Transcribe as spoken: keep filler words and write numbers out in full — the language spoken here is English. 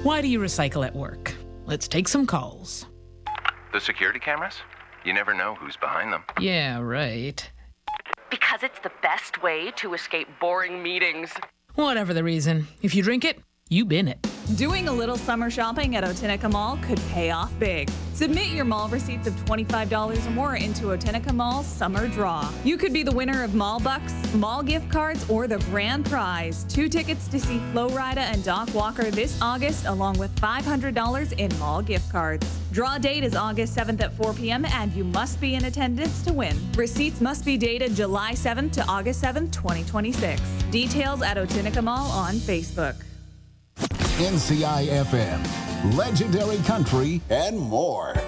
Why do you recycle at work? Let's take some calls. The security cameras? You never know who's behind them. Yeah, right. Because it's the best way to escape boring meetings. Whatever the reason, if you drink it, you bin it. Doing a little summer shopping at Otenica Mall could pay off big. Submit your mall receipts of twenty-five dollars or more into Otenica Mall's Summer Draw. You could be the winner of Mall Bucks, mall gift cards, or the grand prize, two tickets to see Flo Rida and Doc Walker this August, along with five hundred dollars in mall gift cards. Draw date is August seventh at four p.m. and you must be in attendance to win. Receipts must be dated July seventh to August seventh, twenty twenty-six. Details at Otenica Mall on Facebook. N C I F M, legendary country, and more.